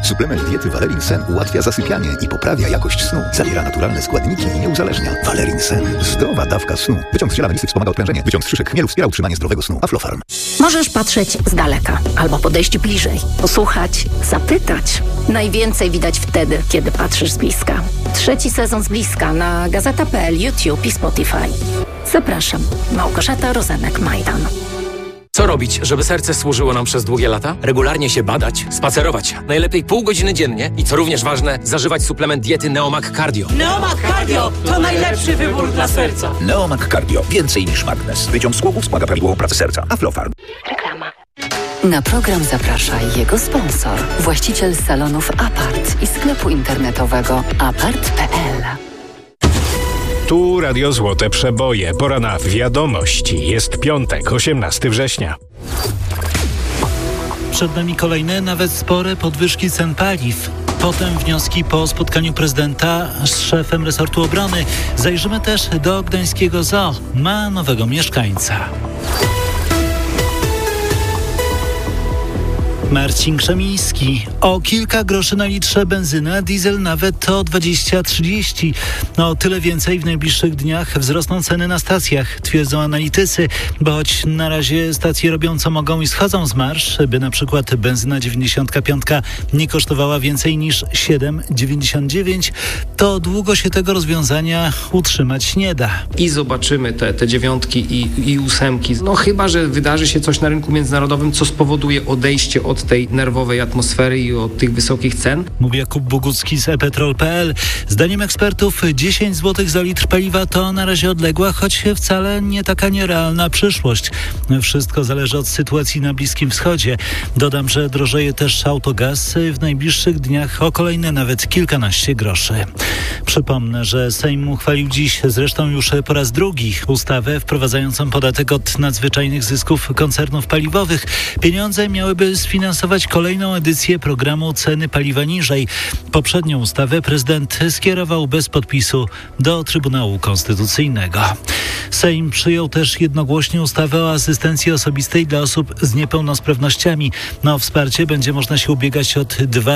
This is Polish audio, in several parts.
Suplement diety Valerin Sen ułatwia zasypianie i poprawia jakość snu. Zawiera naturalne składniki i nie uzależnia. Valerin Sen. Zdrowa dawka snu. Wyciąg z ziela melisy wspomaga odprężenie. Wyciąg z szyszek chmielu wspiera utrzymanie zdrowego snu. Aflofarm. Możesz patrzeć z daleka albo podejść bliżej, posłuchać, zapytać. Najwięcej widać wtedy, kiedy patrzysz z bliska. 3. sezon z bliska na Gazeta.pl, YouTube i Spotify. Zapraszam. Małgorzata Rozenek-Majdan. Co robić, żeby serce służyło nam przez długie lata? Regularnie się badać, spacerować. Najlepiej pół godziny dziennie i co również ważne, zażywać suplement diety Neomag Cardio. Neomag Cardio to najlepszy wybór dla serca. Neomag Cardio. Więcej niż magnes. Wyciąg z głowów wspomaga prawidłową pracę serca. Aflofarm. Reklama. Na program zaprasza jego sponsor, właściciel salonów Apart i sklepu internetowego apart.pl. Tu Radio Złote Przeboje. Pora na wiadomości. Jest piątek, 18 września. Przed nami kolejne, nawet spore podwyżki cen paliw. Potem wnioski po spotkaniu prezydenta z szefem resortu obrony. Zajrzymy też do gdańskiego zoo. Ma nowego mieszkańca. Marcin Krzemiński. O kilka groszy na litrze benzyna, diesel nawet o 20-30. O tyle więcej w najbliższych dniach wzrosną ceny na stacjach, twierdzą analitycy, bo choć na razie stacje robią co mogą i schodzą z marsz, by na przykład benzyna 95 nie kosztowała więcej niż 7,99, to długo się tego rozwiązania utrzymać nie da. I zobaczymy te dziewiątki i ósemki. No chyba, że wydarzy się coś na rynku międzynarodowym, co spowoduje odejście od tej nerwowej atmosfery i od tych wysokich cen. Mówi Jakub Bogucki z ePetrol.pl. Zdaniem ekspertów 10 zł za litr paliwa to na razie odległa, choć wcale nie taka nierealna przyszłość. Wszystko zależy od sytuacji na Bliskim Wschodzie. Dodam, że drożeje też autogaz w najbliższych dniach o kolejne nawet kilkanaście groszy. Przypomnę, że Sejm uchwalił dziś zresztą już po raz drugi ustawę wprowadzającą podatek od nadzwyczajnych zysków koncernów paliwowych. Pieniądze miałyby sfinansować kolejną edycję programu Ceny Paliwa Niżej. Poprzednią ustawę prezydent skierował bez podpisu do Trybunału Konstytucyjnego. Sejm przyjął też jednogłośnie ustawę o asystencji osobistej dla osób z niepełnosprawnościami. Na wsparcie będzie można się ubiegać od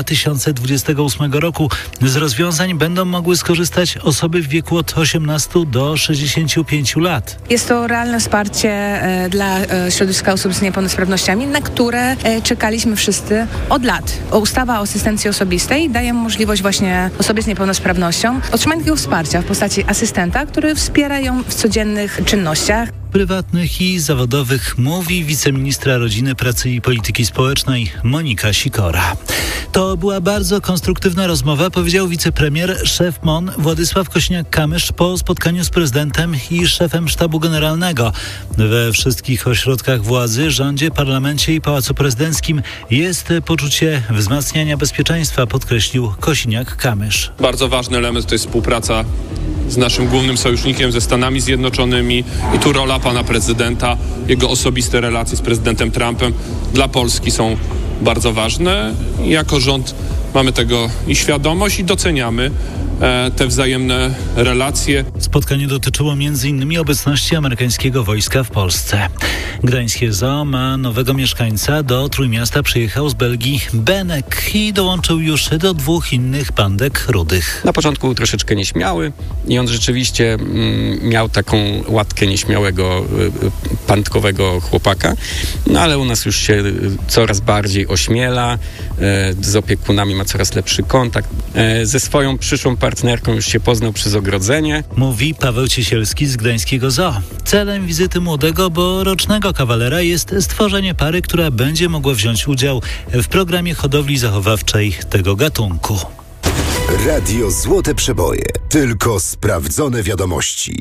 2028 roku. Z rozwiązań będą mogły skorzystać osoby w wieku od 18 do 65 lat. Jest to realne wsparcie dla środowiska osób z niepełnosprawnościami, na które czekaliśmy wszyscy od lat. Ustawa o asystencji osobistej daje możliwość właśnie osobie z niepełnosprawnością otrzymania takiego wsparcia w postaci asystenta, który wspiera ją w codziennych czynnościach. Prywatnych i zawodowych, mówi wiceministra Rodziny, Pracy i Polityki Społecznej Monika Sikora. To była bardzo konstruktywna rozmowa, powiedział wicepremier, szef MON Władysław Kosiniak-Kamysz po spotkaniu z prezydentem i szefem sztabu generalnego. We wszystkich ośrodkach władzy, rządzie, parlamencie i Pałacu Prezydenckim jest poczucie wzmacniania bezpieczeństwa, podkreślił Kosiniak-Kamysz. Bardzo ważny element to jest współpraca z naszym głównym sojusznikiem, ze Stanami Zjednoczonymi i tu rola pana prezydenta, jego osobiste relacje z prezydentem Trumpem dla Polski są bardzo ważne. Jako rząd mamy tego i świadomość i doceniamy te wzajemne relacje. Spotkanie dotyczyło m.in. obecności amerykańskiego wojska w Polsce. Gdańskie zoo ma nowego mieszkańca. Do Trójmiasta przyjechał z Belgii Benek i dołączył już do 2 innych pandek rudych. Na początku był troszeczkę nieśmiały i on rzeczywiście miał taką łatkę nieśmiałego, pandkowego chłopaka, no ale u nas już się coraz bardziej ośmiela, z opiekunami ma coraz lepszy kontakt. Ze swoją przyszłą partnerką już się poznał przez ogrodzenie. Mówi Paweł Ciesielski z Gdańskiego Zoo. Celem wizyty młodego, bo rocznego kawalera jest stworzenie pary, która będzie mogła wziąć udział w programie hodowli zachowawczej tego gatunku. Radio Złote Przeboje. Tylko sprawdzone wiadomości.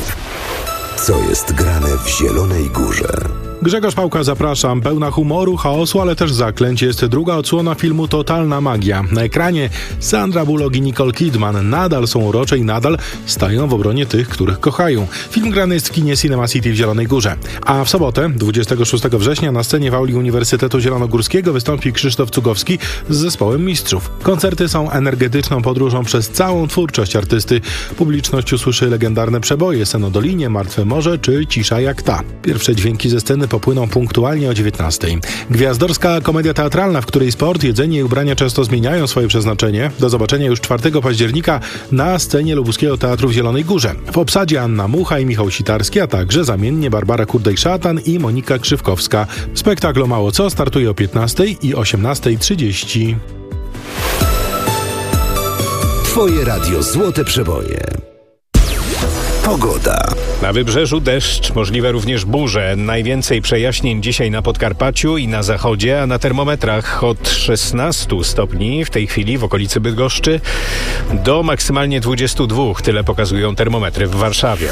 Co jest grane w Zielonej Górze? Grzegorz Pałka, zapraszam. Pełna humoru, chaosu, ale też zaklęć jest druga odsłona filmu Totalna Magia. Na ekranie Sandra Bullock i Nicole Kidman nadal są urocze i nadal stają w obronie tych, których kochają. Film grany jest w kinie Cinema City w Zielonej Górze. A w sobotę, 26 września, na scenie w auli Uniwersytetu Zielonogórskiego wystąpi Krzysztof Cugowski z zespołem mistrzów. Koncerty są energetyczną podróżą przez całą twórczość artysty. Publiczność usłyszy legendarne przeboje Sen o Dolinie, Martwe Morze czy Cisza jak ta. Pierwsze dźwięki ze sceny Drużyny popłyną punktualnie o 19. Gwiazdorska komedia teatralna, w której sport, jedzenie i ubrania często zmieniają swoje przeznaczenie. Do zobaczenia już 4 października na scenie Lubuskiego Teatru w Zielonej Górze. W obsadzie Anna Mucha i Michał Sitarski, a także zamiennie Barbara Kurdej-Szatan i Monika Krzywkowska. Spektakl o mało co startuje o 15 i 18:30. Twoje radio Złote Przeboje. Pogoda. Na wybrzeżu deszcz, możliwe również burze. Najwięcej przejaśnień dzisiaj na Podkarpaciu i na zachodzie, a na termometrach od 16 stopni w tej chwili w okolicy Bydgoszczy do maksymalnie 22. Tyle pokazują termometry w Warszawie.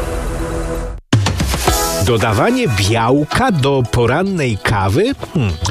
Dodawanie białka do porannej kawy?